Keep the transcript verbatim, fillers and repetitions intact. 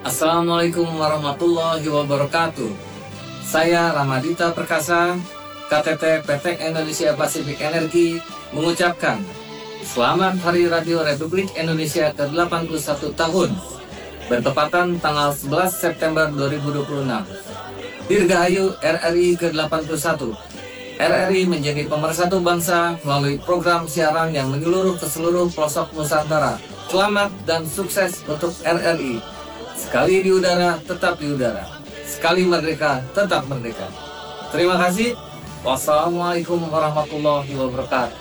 Assalamualaikum warahmatullahi wabarakatuh. Saya Ramadita Perkasa, K T T P T Indonesia Pasifik Energi, mengucapkan Selamat Hari Radio Republik Indonesia ke delapan puluh satu tahun, bertepatan tanggal sebelas September dua ribu dua puluh enam. Dirgahayu R R I ke delapan puluh satu. R R I menjadi pemersatu bangsa melalui program siaran yang menyeluruh ke seluruh pelosok Nusantara. Selamat dan sukses untuk R R I. Sekali di udara, tetap di udara. Sekali merdeka, tetap merdeka. Terima kasih. Wassalamualaikum warahmatullahi wabarakatuh.